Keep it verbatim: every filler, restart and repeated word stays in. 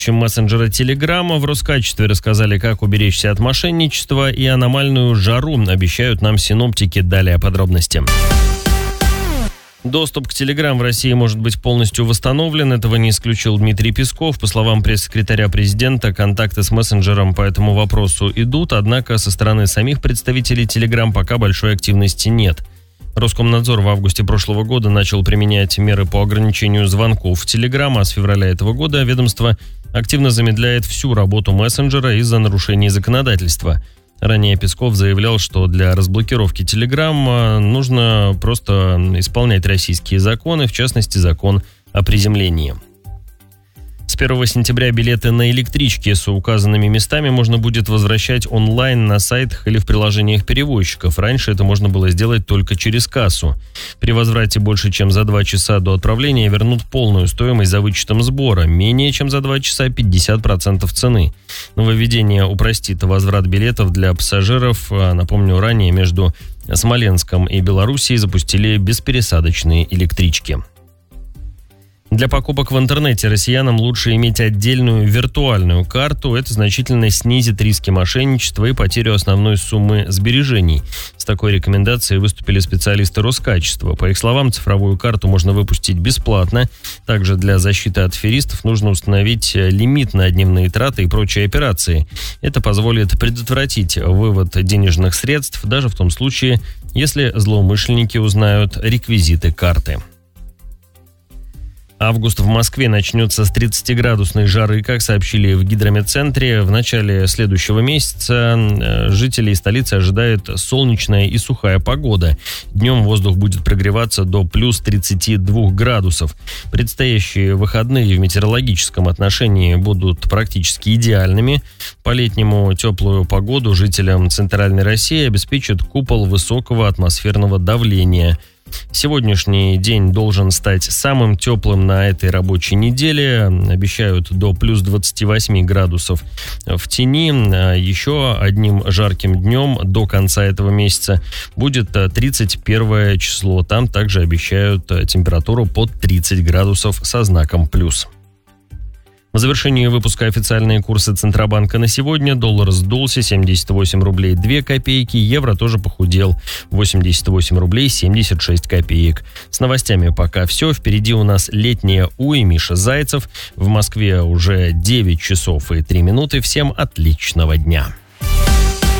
чем мессенджера Телеграма. В Роскачестве рассказали, как уберечься от мошенничества, и аномальную жару обещают нам синоптики. Далее подробности. Доступ к Telegram в России может быть полностью восстановлен. Этого не исключил Дмитрий Песков. По словам пресс-секретаря президента, контакты с мессенджером по этому вопросу идут, однако со стороны самих представителей Telegram пока большой активности нет. Роскомнадзор в августе прошлого года начал применять меры по ограничению звонков в Telegram, а с февраля этого года ведомство активно замедляет всю работу мессенджера из-за нарушений законодательства. Ранее Песков заявлял, что для разблокировки Telegram нужно просто исполнять российские законы, в частности, закон о приземлении. С первого сентября билеты на электрички с указанными местами можно будет возвращать онлайн на сайтах или в приложениях перевозчиков. Раньше это можно было сделать только через кассу. При возврате больше, чем за два часа до отправления, вернут полную стоимость за вычетом сбора. Менее чем за два часа – пятьдесят процентов цены. Нововведение упростит возврат билетов для пассажиров. Напомню, ранее между Смоленском и Белоруссией запустили беспересадочные электрички. Для покупок в интернете россиянам лучше иметь отдельную виртуальную карту. Это значительно снизит риски мошенничества и потерю основной суммы сбережений. С такой рекомендацией выступили специалисты Роскачества. По их словам, цифровую карту можно выпустить бесплатно. Также для защиты от аферистов нужно установить лимит на дневные траты и прочие операции. Это позволит предотвратить вывод денежных средств, даже в том случае, если злоумышленники узнают реквизиты карты. Август в Москве начнется с тридцатиградусной жары, как сообщили в гидрометцентре. В начале следующего месяца жителей столицы ожидает солнечная и сухая погода. Днем воздух будет прогреваться до плюс тридцати двух градусов. Предстоящие выходные в метеорологическом отношении будут практически идеальными. По-летнему теплую погоду жителям Центральной России обеспечит купол высокого атмосферного давления. Сегодняшний день должен стать самым теплым на этой рабочей неделе. Обещают до плюс двадцати восьми градусов в тени. Еще одним жарким днем до конца этого месяца будет тридцать первое число. Там также обещают температуру под тридцать градусов со знаком плюс. В завершении выпуска официальные курсы Центробанка на сегодня. Доллар сдулся, семьдесят восемь рублей две копейки. Евро тоже похудел, восемьдесят восемь рублей семьдесят шесть копеек. С новостями пока все. Впереди у нас летняя У и Миша Зайцев. В Москве уже девять часов и три минуты. Всем отличного дня.